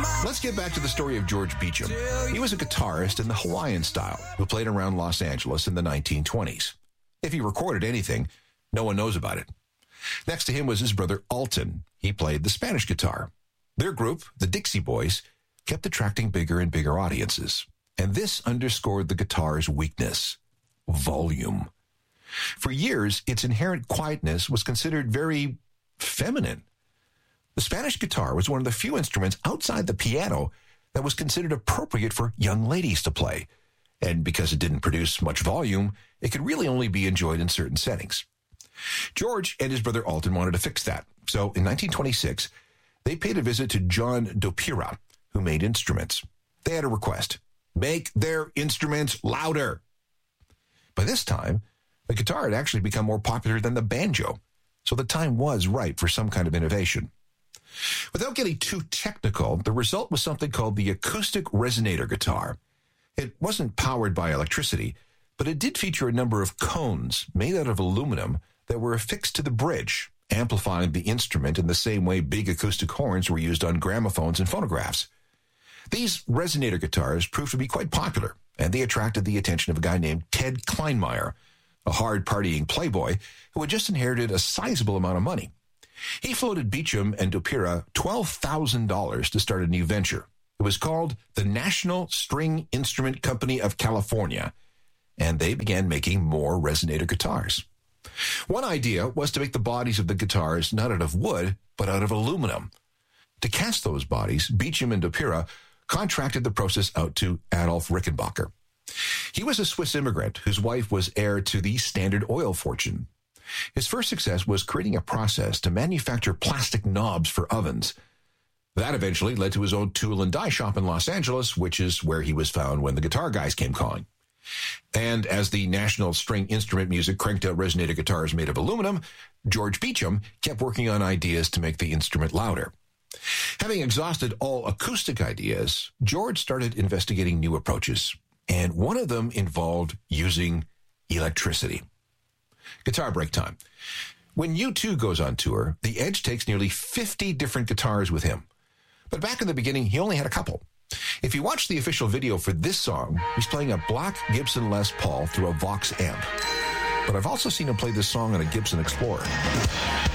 Let's get back to the story of George Beecham. He was a guitarist in the Hawaiian style who played around Los Angeles in the 1920s. If he recorded anything, no one knows about it. Next to him was his brother Alton. He played the Spanish guitar. Their group, the Dixie Boys, kept attracting bigger and bigger audiences. And this underscored the guitar's weakness: volume. For years, its inherent quietness was considered very feminine. The Spanish guitar was one of the few instruments outside the piano that was considered appropriate for young ladies to play. And because it didn't produce much volume, it could really only be enjoyed in certain settings. George and his brother Alton wanted to fix that. So in 1926, they paid a visit to John Dopira, who made instruments. They had a request: make their instruments louder. By this time, the guitar had actually become more popular than the banjo, so the time was right for some kind of innovation. Without getting too technical, the result was something called the acoustic resonator guitar. It wasn't powered by electricity, but it did feature a number of cones made out of aluminum that were affixed to the bridge, amplifying the instrument in the same way big acoustic horns were used on gramophones and phonographs. These resonator guitars proved to be quite popular, and they attracted the attention of a guy named Ted Kleinmeyer, a hard-partying playboy who had just inherited a sizable amount of money. He floated Beecham and Dopira $12,000 to start a new venture. It was called the National String Instrument Company of California, and they began making more resonator guitars. One idea was to make the bodies of the guitars not out of wood, but out of aluminum. To cast those bodies, Beecham and Dopira contracted the process out to Adolf Rickenbacker. He was a Swiss immigrant whose wife was heir to the Standard Oil fortune. His first success was creating a process to manufacture plastic knobs for ovens. That eventually led to his own tool and die shop in Los Angeles, which is where he was found when the guitar guys came calling. And as the National String Instrument Music cranked out resonator guitars made of aluminum, George Beecham kept working on ideas to make the instrument louder. Having exhausted all acoustic ideas, George started investigating new approaches, and one of them involved using electricity. Guitar break time. When U2 goes on tour, The Edge takes nearly 50 different guitars with him. But back in the beginning, he only had a couple. If you watch the official video for this song, he's playing a black Gibson Les Paul through a Vox amp. But I've also seen him play this song on a Gibson Explorer.